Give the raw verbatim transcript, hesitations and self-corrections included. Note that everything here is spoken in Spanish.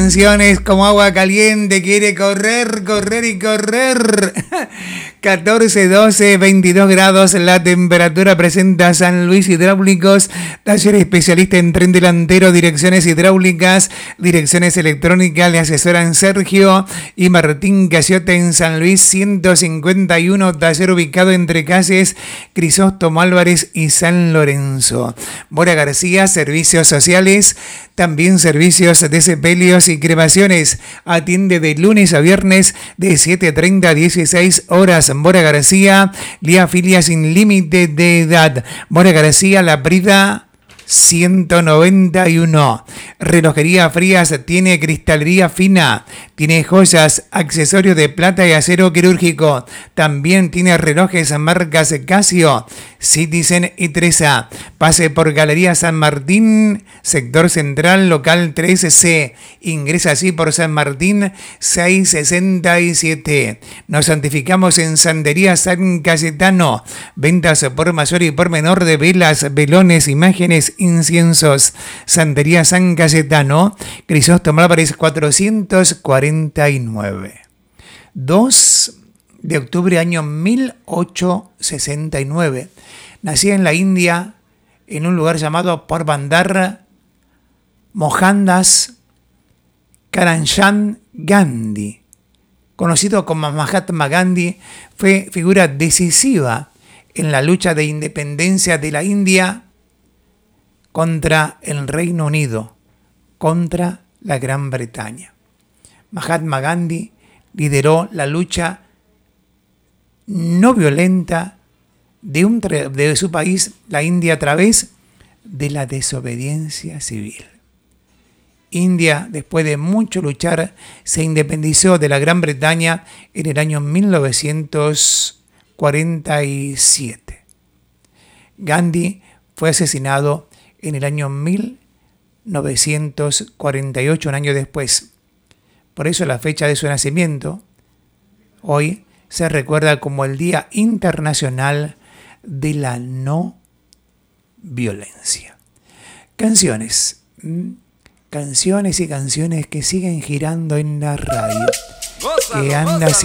Canciones como agua caliente, quiere correr, correr y correr. catorce, doce, veintidós grados la temperatura. Presenta San Luis Hidráulicos, taller especialista en tren delantero, direcciones hidráulicas, direcciones electrónicas. Le asesoran Sergio y Martín Casiote en San Luis ciento cincuenta y uno, taller ubicado entre calles Crisóstomo Álvarez y San Lorenzo. Mora García, servicios sociales, también servicios de sepelios y cremaciones. Atiende de lunes a viernes de siete treinta a dieciséis horas. Mora García, Lía Filia sin límite de edad. Mora García, La Prida ciento noventa y uno. Relojería Frías tiene cristalería fina, tiene joyas, accesorios de plata y acero quirúrgico. También tiene relojes marcas Casio, Citizen y Tresa. Pase por Galería San Martín, sector central, local tres C. Ingresa así por San Martín seiscientos sesenta y siete. Nos santificamos en Santería San Cayetano. Ventas por mayor y por menor de velas, velones, imágenes, inciensos. Santería San Cayetano, Crisóstomo Álvarez cuatrocientos cuarenta y nueve. dos de octubre año mil ochocientos sesenta y nueve. Nacía en la India, en un lugar llamado Porbandar, Mohandas Karamchand Gandhi, conocido como Mahatma Gandhi, fue figura decisiva en la lucha de independencia de la India contra el Reino Unido, contra la Gran Bretaña. Mahatma Gandhi lideró la lucha no violenta de, un, de su país, la India, a través de la desobediencia civil. India, después de mucho luchar, se independizó de la Gran Bretaña en el año mil novecientos cuarenta y siete. Gandhi fue asesinado en el año mil novecientos cuarenta y ocho, un año después. Por eso la fecha de su nacimiento hoy se recuerda como el Día Internacional de la No Violencia. Canciones, canciones y canciones que siguen girando en la radio, que anda